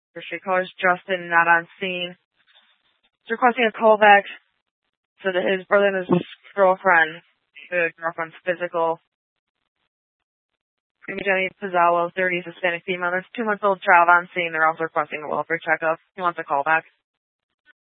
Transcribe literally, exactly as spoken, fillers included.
Appreciate callers. Justin, not on scene. He's requesting a callback so that his brother and his girlfriend, the girlfriend's physical. Amy Jenny Pizzawa, thirties, Hispanic female. There's two months old child on scene. They're also requesting a welfare checkup. He wants a callback.